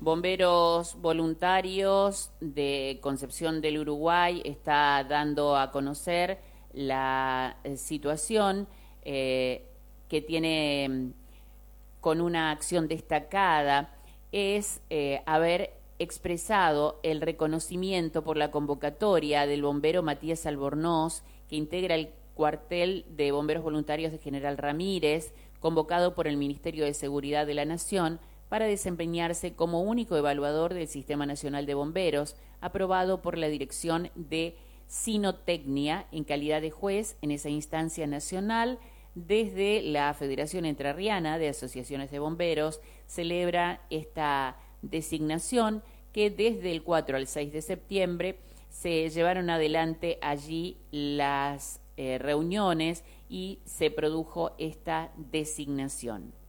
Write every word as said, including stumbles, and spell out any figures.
Bomberos Voluntarios de Concepción del Uruguay está dando a conocer la eh, situación eh, que tiene mm, con una acción destacada, es eh, haber expresado el reconocimiento por la convocatoria del bombero Matías Albornoz, que integra el cuartel de bomberos voluntarios de General Ramírez, convocado por el Ministerio de Seguridad de la Nación para desempeñarse como único evaluador del Sistema Nacional de Bomberos, aprobado por la Dirección de Sinotecnia en calidad de juez en esa instancia nacional. Desde la Federación Entrerriana de Asociaciones de Bomberos celebra esta designación que desde el cuatro al seis de septiembre se llevaron adelante allí las eh, reuniones y se produjo esta designación.